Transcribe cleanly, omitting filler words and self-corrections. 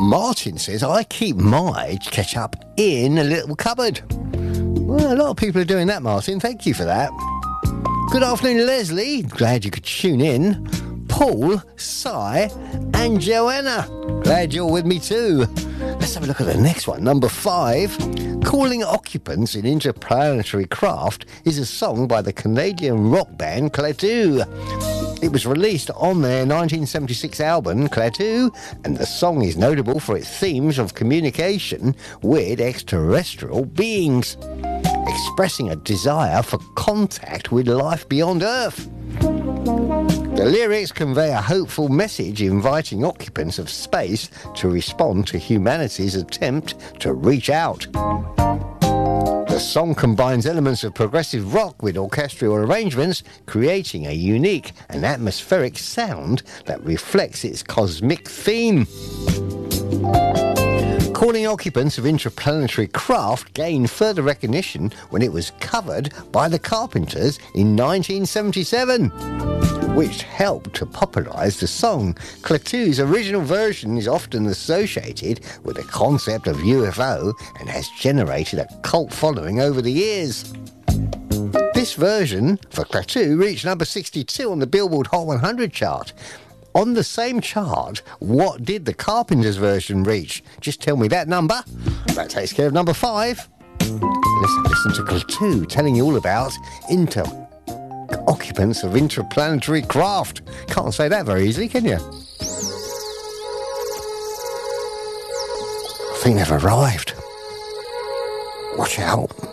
Martin says, I keep my ketchup in a little cupboard. Well, a lot of people are doing that, Martin. Thank you for that. Good afternoon, Leslie. Glad you could tune in. Paul, Si, and Joanna. Glad you're with me too. Let's have a look at the next one. Number 5. Calling Occupants in Interplanetary Craft is a song by the Canadian rock band Cletu. It was released on their 1976 album, Cletu, and the song is notable for its themes of communication with extraterrestrial beings, expressing a desire for contact with life beyond Earth. The lyrics convey a hopeful message inviting occupants of space to respond to humanity's attempt to reach out. The song combines elements of progressive rock with orchestral arrangements, creating a unique and atmospheric sound that reflects its cosmic theme. Calling Occupants of Interplanetary Craft gained further recognition when it was covered by the Carpenters in 1977, which helped to popularise the song. Cletu's original version is often associated with the concept of UFO and has generated a cult following over the years. This version for Cletu reached number 62 on the Billboard Hot 100 chart. On the same chart, what did the Carpenters version reach? Just tell me that number. That takes care of number 5. Let's listen to Cletu telling you all about occupants of interplanetary craft. Can't say that very easily, can you? I think they've arrived. Watch out.